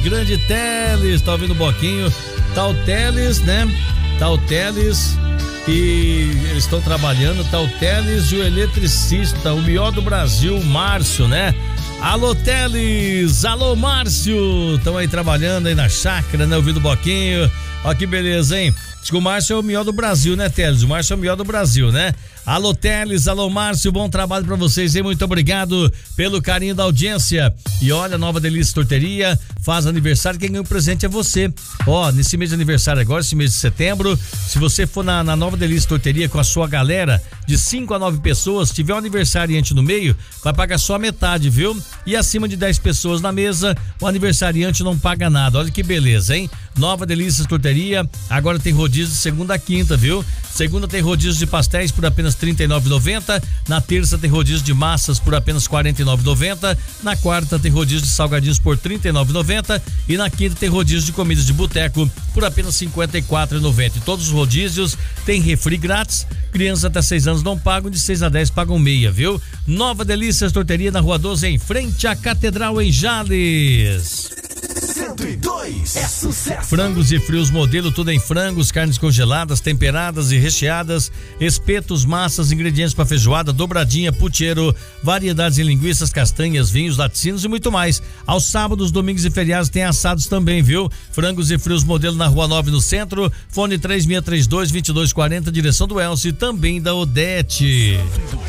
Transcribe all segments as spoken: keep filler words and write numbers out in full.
grande Teles, tá ouvindo o Boquinho? Tá o Teles, né? Tá o Teles e eles estão trabalhando, tá o Teles e o eletricista, o melhor do Brasil, Márcio, né? Alô, Teles! Alô, Márcio! Estão aí trabalhando aí na chácara, né? Ouvindo o Boquinho. Ó que beleza, hein? Diz que o Márcio é o melhor do Brasil, né, Teles? O Márcio é o melhor do Brasil, né? Alô, Teles, alô, Márcio, bom trabalho pra vocês, hein? Muito obrigado pelo carinho da audiência. E olha, Nova Delícia Torteria faz aniversário, quem ganha o presente é você. Ó, nesse mês de aniversário agora, esse mês de setembro, se você for na, na Nova Delícia Torteria com a sua galera de cinco a nove pessoas, tiver um aniversariante no meio, vai pagar só a metade, viu? E acima de dez pessoas na mesa, o aniversariante não paga nada. Olha que beleza, hein? Nova Delícia Torteria, agora tem rodízio de segunda a quinta, viu? Segunda tem rodízio de pastéis por apenas trinta e nove reais e noventa centavos. Na terça tem rodízio de massas por apenas quarenta e nove reais e noventa centavos. Na quarta tem rodízio de salgadinhos por trinta e nove reais e noventa centavos. E na quinta tem rodízio de comidas de boteco por apenas cinquenta e quatro reais e noventa centavos. E todos os rodízios tem refri grátis. Crianças até seis anos não pagam, de seis a dez pagam meia, viu? Nova Delícias Torteria na Rua doze, em frente à Catedral em Jales. cento e dois é sucesso. Frangos e frios modelo, tudo em frangos, carnes congeladas, temperadas e recheadas, espetos, massas, ingredientes para feijoada, dobradinha, puteiro, variedades em linguiças, castanhas, vinhos, laticínios e muito mais. Aos sábados, domingos e feriados tem assados também, viu? Frangos e frios modelo na Rua nove no centro, fone três seis três dois, dois dois quatro zero, direção do Elcio e também da Odete.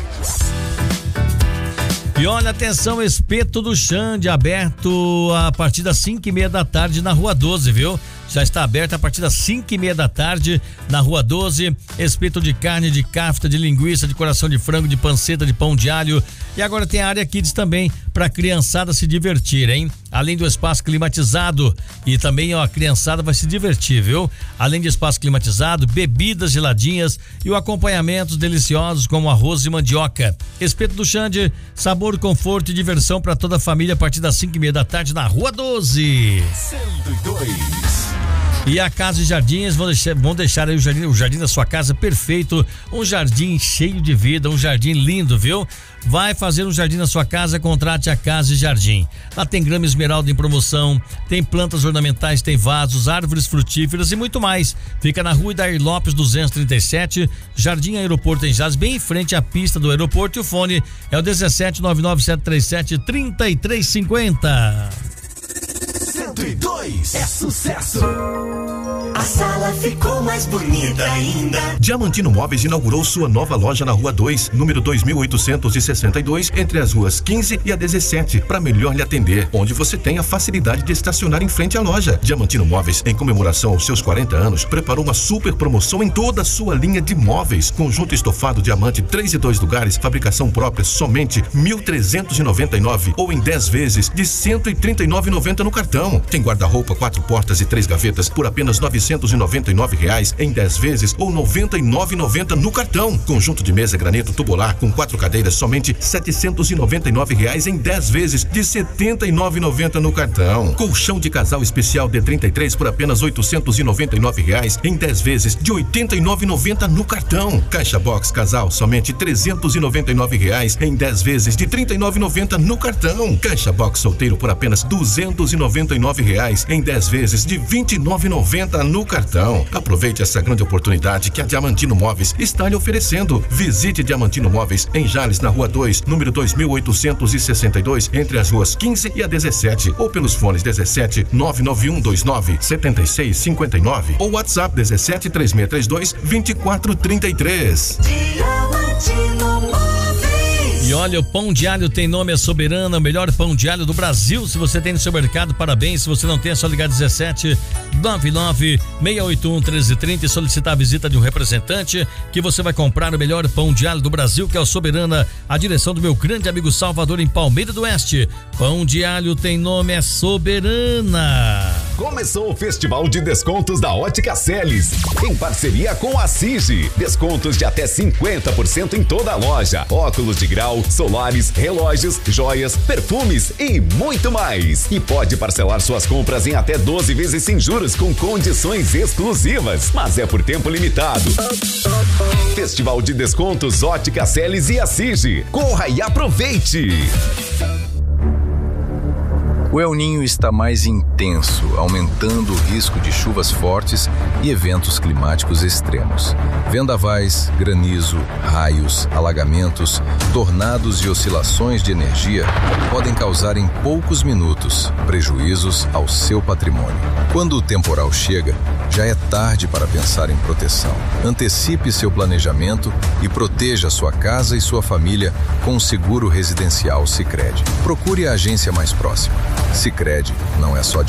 E olha, atenção, Espeto do Xande, aberto a partir das cinco e meia da tarde na Rua doze, viu? Já está aberto a partir das cinco e meia da tarde na Rua doze. Espeto de carne, de cafta, de linguiça, de coração de frango, de panceta, de pão de alho. E agora tem a área Kids também para a criançada se divertir, hein? Além do espaço climatizado, e também ó, a criançada vai se divertir, viu? Além de espaço climatizado, bebidas geladinhas e o acompanhamentos deliciosos como arroz e mandioca. Espeto do Xande, sabor, conforto e diversão para toda a família a partir das cinco e meia da tarde na Rua doze. cento e dois. E a Casa e Jardins vão deixar, vão deixar aí o jardim, o jardim da sua casa perfeito, um jardim cheio de vida, um jardim lindo, viu? Vai fazer um jardim na sua casa, contrate a Casa e Jardim. Lá tem grama esmeralda em promoção, tem plantas ornamentais, tem vasos, árvores frutíferas e muito mais. Fica na Rua Idair Lopes duzentos e trinta e sete, Jardim Aeroporto em Jales, bem em frente à pista do aeroporto, e o fone é o dezessete nove nove sete três sete, trinta e três cinquenta. cento e dois é sucesso. A sala ficou mais bonita ainda. Diamantino Móveis inaugurou sua nova loja na Rua dois, número dois mil oitocentos e sessenta e dois, entre as ruas quinze e a dezessete, para melhor lhe atender, onde você tem a facilidade de estacionar em frente à loja. Diamantino Móveis, em comemoração aos seus quarenta anos, preparou uma super promoção em toda a sua linha de móveis. Conjunto estofado diamante, três e dois lugares, fabricação própria, somente mil trezentos e noventa e nove, ou em dez vezes de cento e trinta e nove reais e noventa centavos no cartão. Tem guarda-roupa, quatro portas e três gavetas por apenas novecentos e noventa e nove reais em dez vezes ou noventa e nove reais e noventa centavos no cartão. Conjunto de mesa granito tubular com quatro cadeiras, somente setecentos e noventa e nove reais em dez vezes de setenta e nove reais e noventa centavos no cartão. Colchão de casal especial D trinta e três por apenas oitocentos e noventa e nove reais em dez vezes de oitenta e nove reais e noventa centavos no cartão. Caixa box casal, somente trezentos e noventa e nove reais em dez vezes de trinta e nove reais e noventa centavos no cartão. Caixa box solteiro por apenas duzentos e noventa e nove reais em dez vezes de vinte e nove reais e noventa centavos no cartão. Aproveite essa grande oportunidade que a Diamantino Móveis está lhe oferecendo. Visite Diamantino Móveis em Jales, na Rua dois, número dois mil oitocentos e sessenta e dois, entre as ruas quinze e a dezessete, ou pelos fones dezessete nove nove um dois nove sete seis cinco nove ou WhatsApp dezessete três seis três dois vinte e quatro trinta e três. Diamantino Móveis. E olha, o pão de alho tem nome, é Soberana, o melhor pão de alho do Brasil. Se você tem no seu mercado, parabéns. Se você não tem, é só ligar dezessete nove nove seis oito um treze trinta e solicitar a visita de um representante, que você vai comprar o melhor pão de alho do Brasil, que é o Soberana, a direção do meu grande amigo Salvador, em Palmeira do Oeste. Pão de alho tem nome, é Soberana. Começou o Festival de Descontos da Ótica Celes, em parceria com a CIGI. Descontos de até cinquenta por cento em toda a loja. Óculos de grau, solares, relógios, joias, perfumes e muito mais. E pode parcelar suas compras em até doze vezes sem juros com condições exclusivas. Mas é por tempo limitado. Festival de Descontos Ótica Celes e a CIGI. Corra e aproveite! O El Niño está mais intenso, aumentando o risco de chuvas fortes e eventos climáticos extremos. Vendavais, granizo, raios, alagamentos, tornados e oscilações de energia podem causar em poucos minutos prejuízos ao seu patrimônio. Quando o temporal chega, já é tarde para pensar em proteção. Antecipe seu planejamento e proteja sua casa e sua família com o seguro residencial Sicredi. Procure a agência mais próxima. Sicredi não é só